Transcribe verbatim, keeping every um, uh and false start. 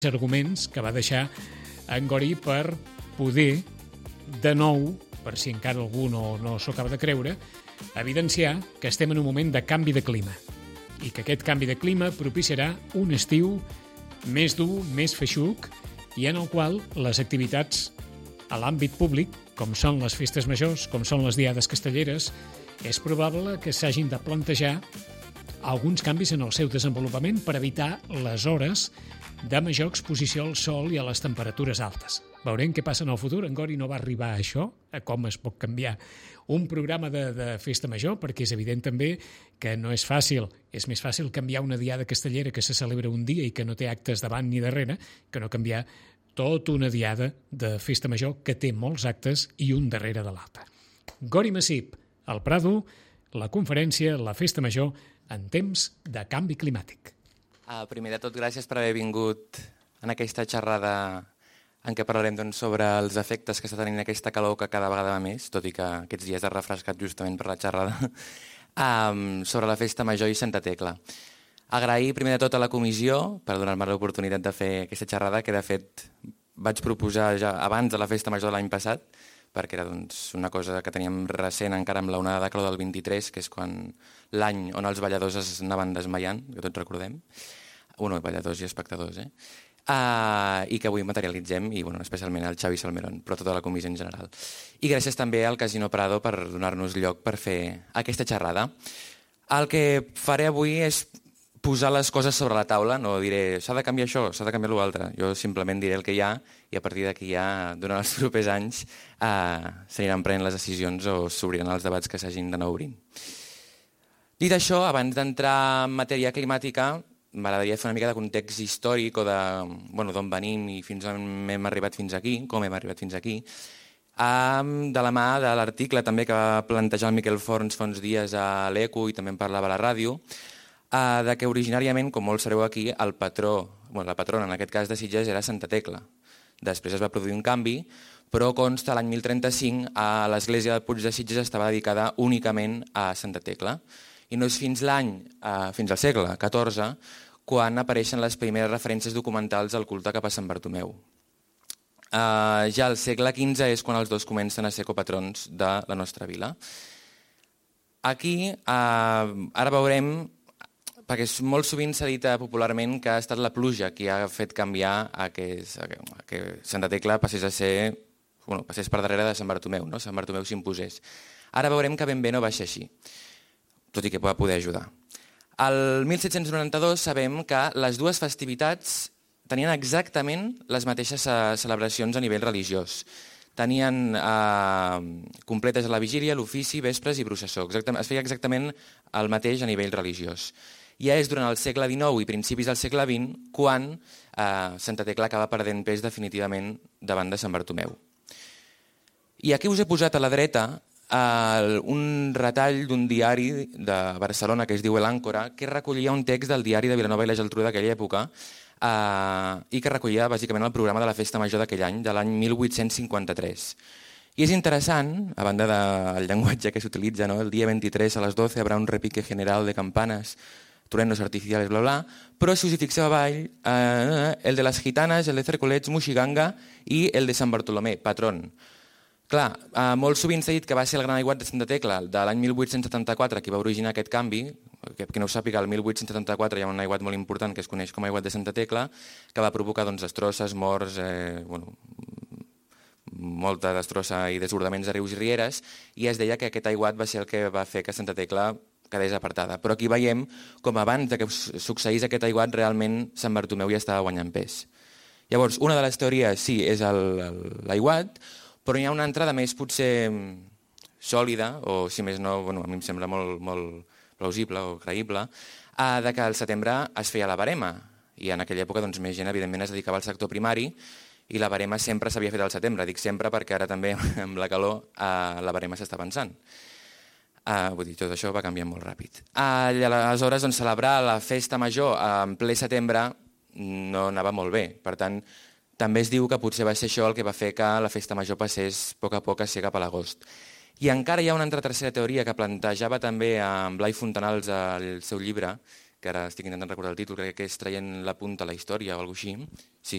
arguments que va deixar en Gori per poder, de nou, per si encara algú no, no s'ho acaba de creure, evidenciar que estem en un moment de canvi de clima i que aquest canvi de clima propiciarà un estiu més dur, més feixuc i en el qual les activitats a l'àmbit públic, com són les festes majors, com són les diades castelleres, és probable que s'hagin de plantejar alguns canvis en el seu desenvolupament per evitar les hores de major exposició al sol i a les temperatures altes. Veurem què passa en el futur. En Gori no va arribar a això, a com es pot canviar un programa de, de festa major, perquè és evident també que no és fàcil. És més fàcil canviar una diada castellera que se celebra un dia i que no té actes davant ni darrere, que no canviar tota una diada de festa major que té molts actes i un darrere de l'altre. Gori Massip, al Prado, la conferència, la festa major, en temps de canvi climàtic. Uh, primer de tot, gràcies per haver vingut en aquesta xerrada en què parlarem doncs, sobre els efectes que està tenint aquesta calor que cada vegada va més, tot i que aquests dies ha refrescat justament per la xerrada, um, sobre la festa major i Santa Tecla. Agrair primer de tot a la comissió per donar-me l'oportunitat de fer aquesta xerrada, que de fet vaig proposar ja abans de la festa major de l'any passat, perquè era doncs, una cosa que teníem recent encara amb l'onada de calor del vint-i-tres, que és quan l'any on els balladors es anaven desmaiant, que tots recordem. Bueno, balladors i espectadors, eh? Uh, I que avui materialitzem, i bueno, especialment al Xavi Salmerón, però tota la comissió en general. I gràcies també al Casino Prado per donar-nos lloc per fer aquesta xerrada. El que faré avui és posar les coses sobre la taula, no diré s'ha de canviar això, s'ha de canviar l'altre. Jo simplement diré el que hi ha i a partir d'aquí ja, durant els propers anys, uh, s'aniran prenent les decisions o s'obriran els debats que s'hagin d'anar obrint. Dit això, abans d'entrar en matèria climàtica, m'agradaria fer una mica de context històric o de bueno, d'on venim i fins on hem arribat fins aquí, com hem arribat fins aquí, de la mà de l'article també que va plantejar el Miquel Forns fa uns dies a l'Eco i també en parlava a la ràdio, de que originàriament, com molts sabeu aquí, el patró, bueno, la patrona en aquest cas de Sitges era Santa Tecla. Després es va produir un canvi, però consta l'any mil trenta-cinc a l'església del Puig de Sitges estava dedicada únicament a Santa Tecla. I no és fins l'any, eh, fins al segle catorze, quan apareixen les primeres referències documentals al culte cap a Sant Bartomeu. Eh, ja al segle quinze és quan els dos comencen a ser copatrons de la nostra vila. Aquí, eh, ara veurem, perquè molt sovint s'ha dit popularment que ha estat la pluja qui ha fet canviar a que, a que Santa Tecla passés a ser, bueno, passés per darrere de Sant Bartomeu, no? Sant Bartomeu s'imposés. Ara veurem que ben bé no va ser així, tot i que va poder ajudar. El mil set-cents noranta-dos sabem que les dues festivitats tenien exactament les mateixes celebracions a nivell religiós. Tenien eh, completes a la vigília, l'ofici, vespres i processó. Exactament, es feia exactament el mateix a nivell religiós. Ja és durant el segle dinou i principis del segle vint quan eh, Santa Tecla acaba perdent pes definitivament davant de Sant Bartomeu. I aquí us he posat a la dreta Uh, un retall d'un diari de Barcelona que es diu El Àncora, que recollia un text del diari de Vilanova i la Geltrú d'aquella època uh, i que recollia bàsicament el programa de la festa major d'aquell any, de l'any mil vuit-cents cinquanta-tres. I és interessant, a banda del llenguatge que s'utilitza, ¿no? El dia vint-i-tres a les doce habrá un repique general de campanas, truenos artificiales, bla, bla, però si us hi fixeu avall, uh, el de les gitanes, el de Cercolets, Moixiganga i el de Sant Bartolomé, patrón. Clar, eh, molt sovint s'ha dit que va ser el gran aiguat de Santa Tecla de l'any mil vuit-cents setanta-quatre qui va originar aquest canvi, que, que no ho sàpiga, el mil vuit-cents setanta-quatre hi ha un aiguat molt important que es coneix com a aiguat de Santa Tecla, que va provocar doncs, destrosses, morts, eh, bueno, molta destrossa i desbordaments de rius i rieres, i es deia que aquest aiguat va ser el que va fer que Santa Tecla quedés apartada. Però aquí veiem com abans de que succeís aquest aiguat realment Sant Bartomeu ja estava guanyant pes. Llavors, una de les teories sí és l'aiguat, però hi ha una entrada més potser sòlida, o si més no, bueno, a mi em sembla molt, molt plausible o creïble, eh, de que al setembre es feia la barema, i en aquella època doncs, més gent evidentment es dedicava al sector primari, i la barema sempre s'havia fet al setembre, dic sempre perquè ara també amb la calor eh, la barema s'està pensant. Eh, vull dir, tot això va canviar molt ràpid. Eh, aleshores, doncs, celebrar la festa major en ple setembre no anava molt bé, per tant, també es diu que potser va ser això el que va fer que la festa major passés a poc a poc a ser cap a l'agost. I encara hi ha una altra tercera teoria que plantejava també en Blai Fontanals al seu llibre, que ara estic intentant recordar el títol, crec que és Traient la punta a la història o alguna cosa així. Sí,